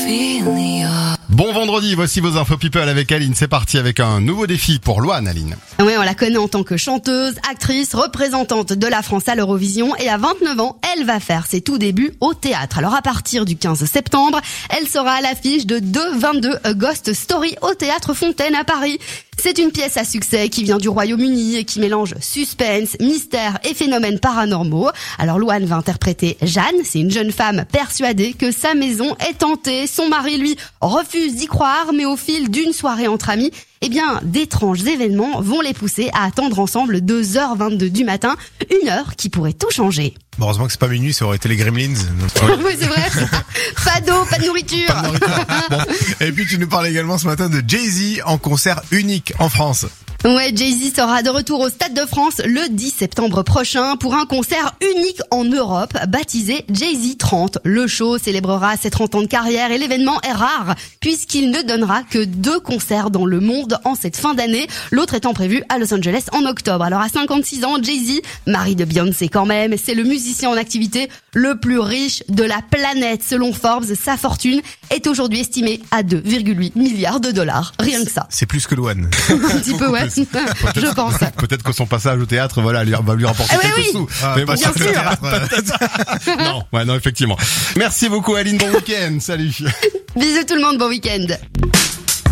Bon vendredi, voici vos infos people avec Aline. C'est parti avec un nouveau défi pour Louane, Aline. Oui, on la connaît en tant que chanteuse, actrice, représentante de la France à l'Eurovision et à 29 ans, elle va faire ses tout débuts au théâtre. Alors à partir du 15 septembre, elle sera à l'affiche de 2/22 A Ghost Story au Théâtre Fontaine à Paris. C'est une pièce à succès qui vient du Royaume-Uni et qui mélange suspense, mystère et phénomènes paranormaux. Alors Louane va interpréter Jeanne, c'est une jeune femme persuadée que sa maison est hantée. Son mari, lui, refuse d'y croire, mais au fil d'une soirée entre amis, d'étranges événements vont les pousser à attendre ensemble 2h22 du matin, une heure qui pourrait tout changer. Bon, heureusement que c'est pas minuit, ça aurait été les Gremlins. Oui, c'est vrai. Pas d'eau, pas de nourriture. Pas de nourriture. Bon. Et puis tu nous parles également ce matin de Jay-Z en concert unique en France. Ouais, Jay-Z sera de retour au Stade de France le 10 septembre prochain pour un concert unique en Europe, baptisé Jay-Z 30. Le show célébrera ses 30 ans de carrière et l'événement est rare puisqu'il ne donnera que 2 concerts dans le monde en cette fin d'année, l'autre étant prévu à Los Angeles en octobre. Alors à 56 ans, Jay-Z, mari de Beyoncé quand même, c'est le musicien en activité le plus riche de la planète. Selon Forbes, sa fortune est aujourd'hui estimée à 2,8 milliards de dollars. Rien que ça. C'est plus que Louane. Un petit peu, ouais. Je pense. Peut-être que son passage au théâtre, va lui rapporter quelques sous. Mais bien sûr. Non, effectivement. Merci beaucoup, Aline. Bon week-end. Salut. Bisous tout le monde, bon week-end.